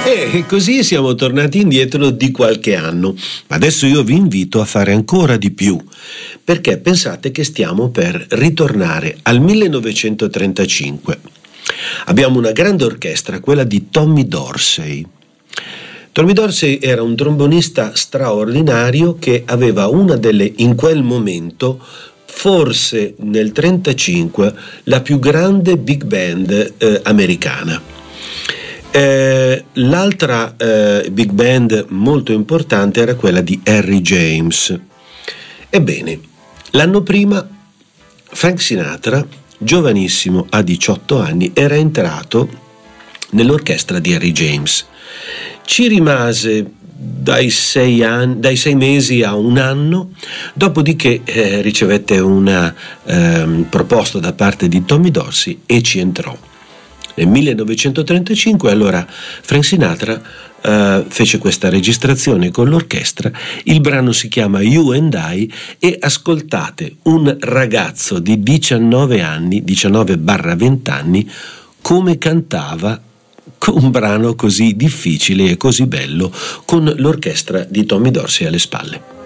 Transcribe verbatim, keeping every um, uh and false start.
E così siamo tornati indietro di qualche anno. Adesso io vi invito a fare ancora di più, perché pensate che stiamo per ritornare al millenovecentotrentacinque. Abbiamo una grande orchestra, quella di Tommy Dorsey. Tommy Dorsey era un trombonista straordinario che aveva una delle, in quel momento, forse nel trentacinque, la più grande big band eh, americana. Eh, l'altra eh, big band molto importante era quella di Harry James. Ebbene, l'anno prima Frank Sinatra, giovanissimo, a diciotto anni, era entrato nell'orchestra di Harry James. Ci rimase dai sei, anni, dai sei mesi a un anno, dopodiché eh, ricevette una eh, proposta da parte di Tommy Dorsey e ci entrò. Nel millenovecentotrentacinque allora Frank Sinatra uh, fece questa registrazione con l'orchestra. Il brano si chiama You and I e ascoltate un ragazzo di diciannove anni, diciannove venti anni, come cantava un brano così difficile e così bello con l'orchestra di Tommy Dorsey alle spalle.